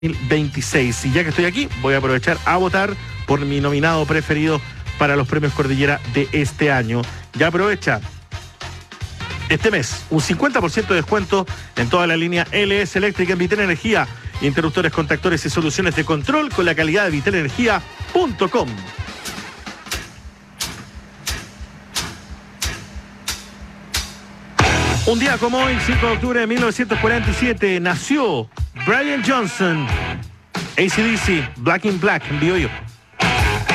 2026. Y ya que estoy aquí, voy a aprovechar a votar por mi nominado preferido para los premios Cordillera de este año. Ya aprovecha este mes un 50% de descuento en toda la línea LS Eléctrica en Vitel Energía, interruptores, contactores y soluciones de control con la calidad de vitelenergia.com. Un día como hoy, 5 de octubre de 1947, nació Brian Johnson, AC/DC, Black in Black, en Biobío.